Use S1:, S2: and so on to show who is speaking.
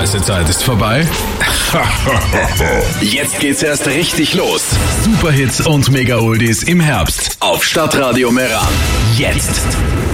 S1: beste Zeit ist vorbei? Jetzt geht's erst richtig los. Superhits und Mega-Oldies im Herbst auf Stadtradio Meran. Jetzt.